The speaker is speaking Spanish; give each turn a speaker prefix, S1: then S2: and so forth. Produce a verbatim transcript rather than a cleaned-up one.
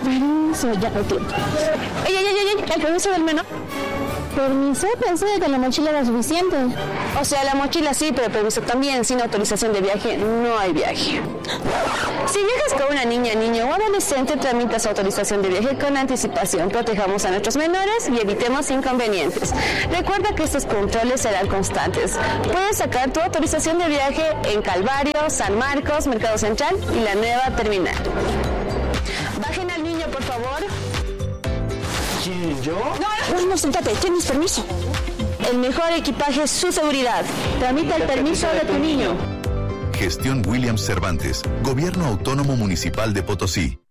S1: Permiso, ya no tiempo. ¡Ey, ey, ey, ey! ¿El permiso del menor? Permiso, pensé que la mochila era suficiente. O sea, la mochila sí, pero permiso también. Sin autorización de viaje no hay viaje. Si viajas con una niña, niño o adolescente, tramita su autorización de viaje con anticipación. Protejamos a nuestros menores y evitemos inconvenientes. Recuerda que estos controles serán constantes. Puedes sacar tu autorización de viaje en Calvario, San Marcos, Mercado Central y la nueva terminal. Bajen al niño, por favor.
S2: ¿Quién, yo?
S1: No, no, no, sentate, tienes permiso. El mejor equipaje es su seguridad. Tramita el permiso de tu niño.
S3: Gestión Williams Cervantes, Gobierno Autónomo Municipal de Potosí.